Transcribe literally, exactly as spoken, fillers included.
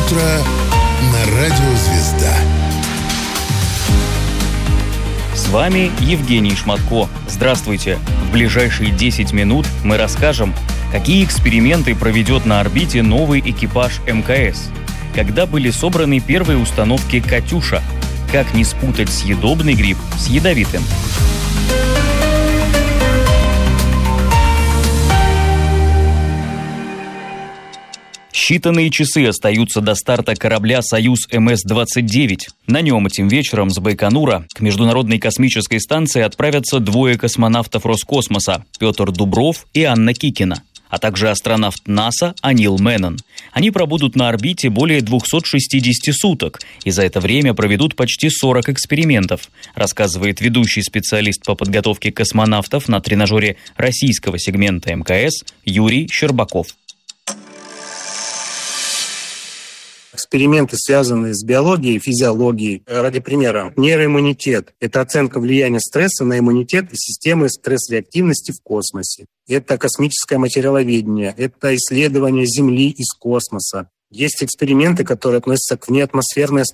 утро на радио «Звезда». С вами Евгений Шматко. Здравствуйте. В ближайшие десять минут мы расскажем, какие эксперименты проведет на орбите новый экипаж эм ка эс, когда были собраны первые установки «Катюша», как не спутать съедобный гриб с ядовитым. Считанные часы остаются до старта корабля «Союз эм эс двадцать девять». На нем этим вечером с Байконура к Международной космической станции отправятся двое космонавтов Роскосмоса – Петр Дубров и Анна Кикина, а также астронавт НАСА Анил Меннон. Они пробудут на орбите более двухсот шестидесяти суток и за это время проведут почти сорок экспериментов, рассказывает ведущий специалист по подготовке космонавтов на тренажере российского сегмента эм ка эс Юрий Щербаков. Эксперименты, связанные с биологией и физиологией. Ради примера, нейроиммунитет – это оценка влияния стресса на иммунитет и системы стресс-реактивности в космосе. Это космическое материаловедение, это исследование Земли из космоса. Есть эксперименты, которые относятся к внеатмосферной